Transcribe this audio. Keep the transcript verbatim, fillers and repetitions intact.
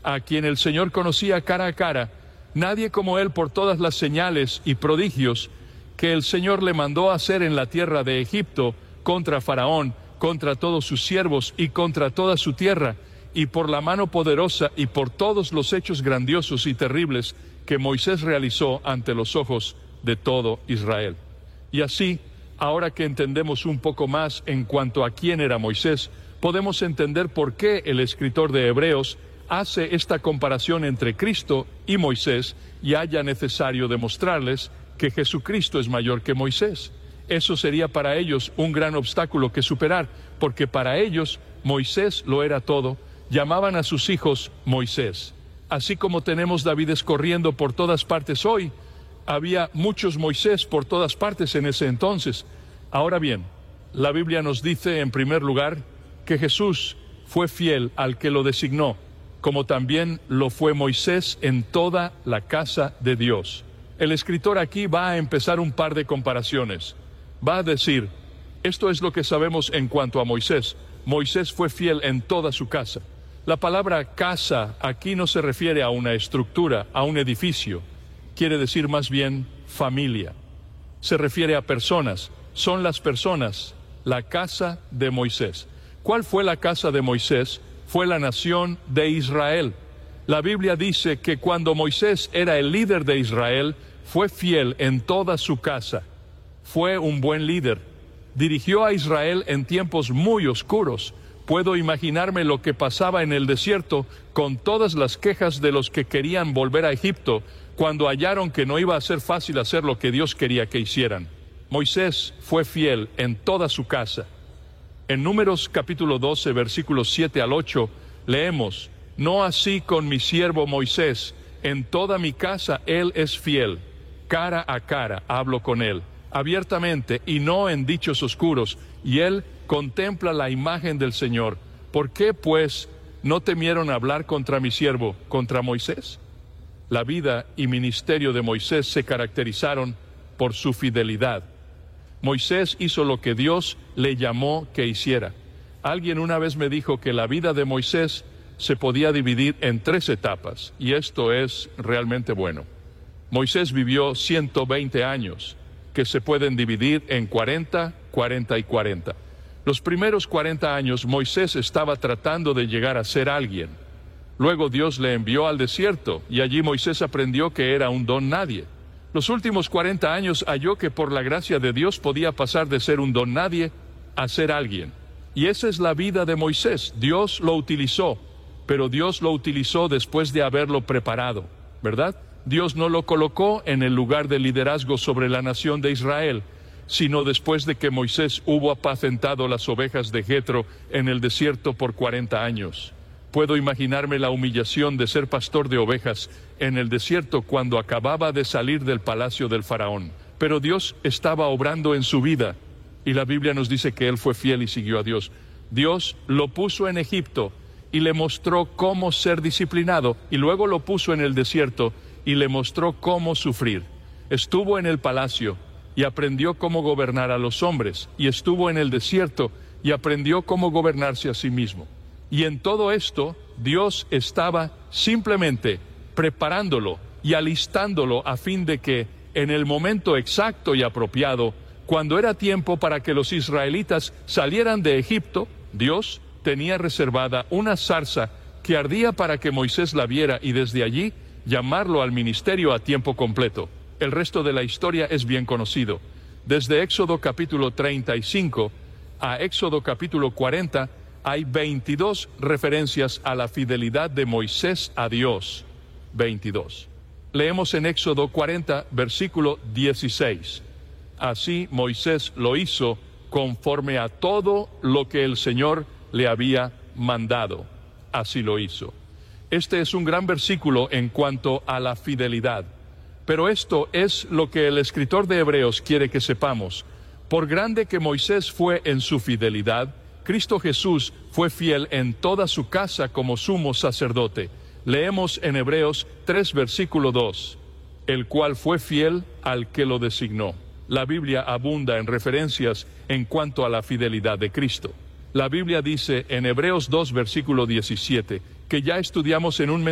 a quien el Señor conocía cara a cara, nadie como él por todas las señales y prodigios que el Señor le mandó hacer en la tierra de Egipto contra Faraón, contra todos sus siervos y contra toda su tierra, y por la mano poderosa y por todos los hechos grandiosos y terribles que Moisés realizó ante los ojos de todo Israel. Y así, ahora que entendemos un poco más en cuanto a quién era Moisés, podemos entender por qué el escritor de Hebreos hace esta comparación entre Cristo y Moisés y haya necesario demostrarles que Jesucristo es mayor que Moisés. Eso sería para ellos un gran obstáculo que superar, porque para ellos Moisés lo era todo. Llamaban a sus hijos Moisés. Así como tenemos Davides corriendo por todas partes hoy, había muchos Moisés por todas partes en ese entonces. Ahora bien, la Biblia nos dice en primer lugar que Jesús fue fiel al que lo designó, como también lo fue Moisés en toda la casa de Dios. El escritor aquí va a empezar un par de comparaciones. Va a decir, esto es lo que sabemos en cuanto a Moisés. Moisés fue fiel en toda su casa. La palabra casa aquí no se refiere a una estructura, a un edificio. Quiere decir más bien familia. Se refiere a personas. Son las personas, la casa de Moisés. ¿Cuál fue la casa de Moisés? Fue la nación de Israel. La Biblia dice que cuando Moisés era el líder de Israel, fue fiel en toda su casa. Fue un buen líder. Dirigió a Israel en tiempos muy oscuros. Puedo imaginarme lo que pasaba en el desierto con todas las quejas de los que querían volver a Egipto, cuando hallaron que no iba a ser fácil hacer lo que Dios quería que hicieran. Moisés fue fiel en toda su casa. En Números capítulo doce, versículos siete al ocho, leemos, «No así con mi siervo Moisés, en toda mi casa él es fiel. Cara a cara hablo con él, abiertamente y no en dichos oscuros, y él contempla la imagen del Señor. ¿Por qué, pues, no temieron hablar contra mi siervo, contra Moisés?» La vida y ministerio de Moisés se caracterizaron por su fidelidad. Moisés hizo lo que Dios le llamó que hiciera. Alguien una vez me dijo que la vida de Moisés se podía dividir en tres etapas, y esto es realmente bueno. Moisés vivió ciento veinte años, que se pueden dividir en cuarenta, cuarenta y cuarenta. Los primeros cuarenta años Moisés estaba tratando de llegar a ser alguien. Luego Dios le envió al desierto, y allí Moisés aprendió que era un don nadie. Los últimos cuarenta años halló que por la gracia de Dios podía pasar de ser un don nadie a ser alguien. Y esa es la vida de Moisés. Dios lo utilizó, pero Dios lo utilizó después de haberlo preparado, ¿verdad? Dios no lo colocó en el lugar de liderazgo sobre la nación de Israel, sino después de que Moisés hubo apacentado las ovejas de Jetro en el desierto por cuarenta años. Puedo imaginarme la humillación de ser pastor de ovejas en el desierto cuando acababa de salir del palacio del faraón. Pero Dios estaba obrando en su vida, y la Biblia nos dice que él fue fiel y siguió a Dios. Dios lo puso en Egipto y le mostró cómo ser disciplinado, y luego lo puso en el desierto y le mostró cómo sufrir. Estuvo en el palacio y aprendió cómo gobernar a los hombres, y estuvo en el desierto y aprendió cómo gobernarse a sí mismo. Y en todo esto, Dios estaba simplemente preparándolo y alistándolo a fin de que, en el momento exacto y apropiado, cuando era tiempo para que los israelitas salieran de Egipto, Dios tenía reservada una zarza que ardía para que Moisés la viera y desde allí llamarlo al ministerio a tiempo completo. El resto de la historia es bien conocido. Desde Éxodo capítulo treinta y cinco a Éxodo capítulo cuarenta, hay veintidós referencias a la fidelidad de Moisés a Dios. veintidós. Leemos en Éxodo cuarenta, versículo dieciséis. Así Moisés lo hizo conforme a todo lo que el Señor le había mandado. Así lo hizo. Este es un gran versículo en cuanto a la fidelidad. Pero esto es lo que el escritor de Hebreos quiere que sepamos. Por grande que Moisés fue en su fidelidad, Cristo Jesús fue fiel en toda su casa como sumo sacerdote. Leemos en Hebreos tres, versículo dos, el cual fue fiel al que lo designó. La Biblia abunda en referencias en cuanto a la fidelidad de Cristo. La Biblia dice en Hebreos dos, versículo diecisiete, que ya estudiamos en un